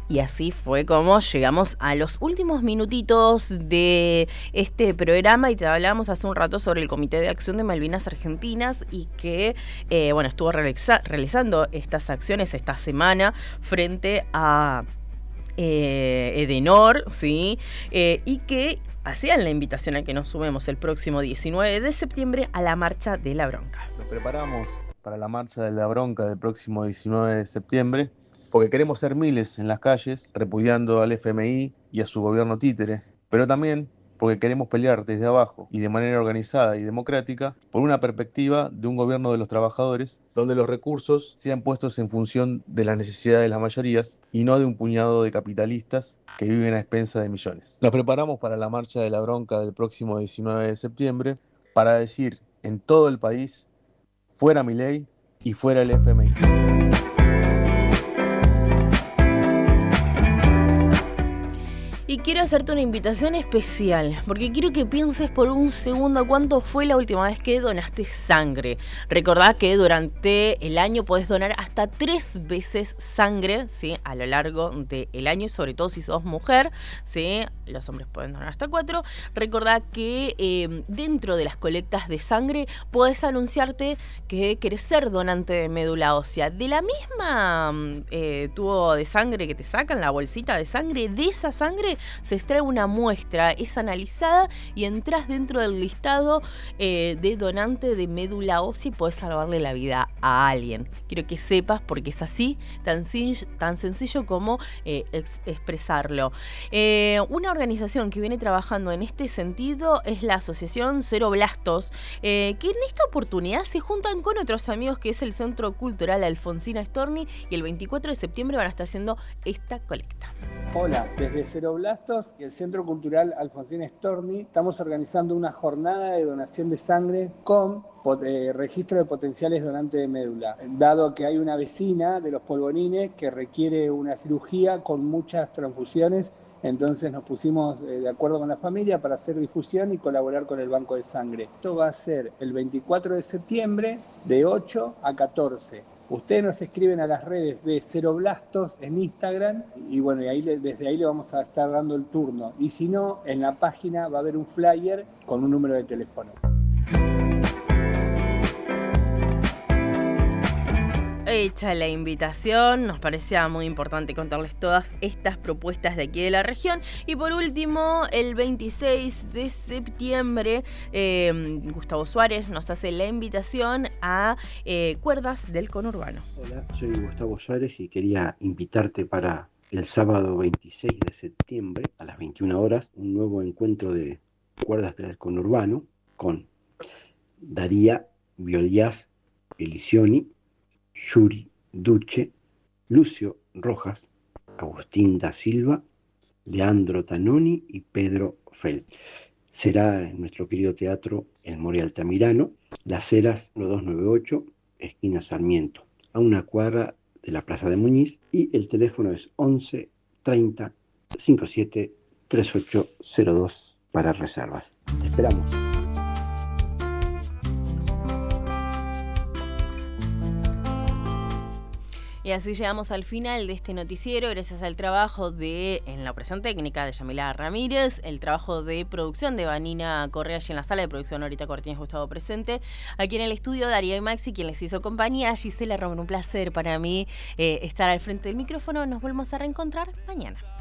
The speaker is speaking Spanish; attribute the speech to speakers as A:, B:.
A: Y así fue como llegamos a los últimos minutitos de este programa y te hablábamos hace un rato sobre el Comité de Acción de Malvinas Argentinas y que estuvo realizando estas acciones esta semana frente a Edenor, ¿sí? Y que hacían la invitación a que nos sumemos el próximo 19 de septiembre a la Marcha de la Bronca.
B: Nos preparamos para la Marcha de la Bronca del próximo 19 de septiembre porque queremos ser miles en las calles repudiando al FMI y a su gobierno títere, pero también porque queremos pelear desde abajo y de manera organizada y democrática por una perspectiva de un gobierno de los trabajadores donde los recursos sean puestos en función de las necesidades de las mayorías y no de un puñado de capitalistas que viven a expensas de millones. Nos preparamos para la Marcha de la Bronca del próximo 19 de septiembre para decir en todo el país: fuera Milei y fuera el FMI.
A: Y quiero hacerte una invitación especial, porque quiero que pienses por un segundo cuánto fue la última vez que donaste sangre. Recordá que durante el año podés donar hasta 3 veces sangre, ¿sí? A lo largo del año, sobre todo si sos mujer, ¿sí? Los hombres pueden donar hasta 4. Recordá que dentro de las colectas de sangre podés anunciarte que querés ser donante de médula ósea. De la misma tubo de sangre que te sacan, la bolsita de sangre, de esa sangre se extrae una muestra, es analizada y entras dentro del listado de donante de médula ósea y podés salvarle la vida a alguien. Quiero que sepas, porque es así, tan sencillo como expresarlo. Una organización que viene trabajando en este sentido es la Asociación Cero Blastos, que en esta oportunidad se juntan con otros amigos, que es el Centro Cultural Alfonsina Storni, y el 24 de septiembre van a estar haciendo esta colecta.
C: Hola, desde Cero Blastos y el Centro Cultural Alfonsina Storni estamos organizando una jornada de donación de sangre con registro de potenciales donantes de médula, dado que hay una vecina de Los Polvorines que requiere una cirugía con muchas transfusiones. Entonces nos pusimos de acuerdo con la familia para hacer difusión y colaborar con el Banco de Sangre. Esto va a ser el 24 de septiembre de 8 a 14. Ustedes nos escriben a las redes de Cero Blastos en Instagram y bueno, desde ahí le vamos a estar dando el turno. Y si no, en la página va a haber un flyer con un número de teléfono.
A: Hecha la invitación, nos parecía muy importante contarles todas estas propuestas de aquí de la región. Y por último, el 26 de septiembre, Gustavo Suárez nos hace la invitación a Cuerdas del Conurbano.
D: Hola, soy Gustavo Suárez y quería invitarte para el sábado 26 de septiembre a las 21 horas, un nuevo encuentro de Cuerdas del Conurbano con Daría Biolías Elisioni, Yuri Duche, Lucio Rojas, Agustín da Silva, Leandro Tanoni y Pedro Feld. Será en nuestro querido teatro El More Altamirano, Las Heras 1298, esquina Sarmiento, a una cuadra de la Plaza de Muñiz, y el teléfono es 11 30 57 3802 para reservas. Te esperamos.
A: Y así llegamos al final de este noticiero, gracias al trabajo en la operación técnica de Yamila Ramírez, el trabajo de producción de Vanina Correa y en la sala de producción ahorita Cortines Gustavo presente, aquí en el estudio Darío y Maxi, quien les hizo compañía, Gisela Romero, un placer para mí estar al frente del micrófono. Nos volvemos a reencontrar mañana.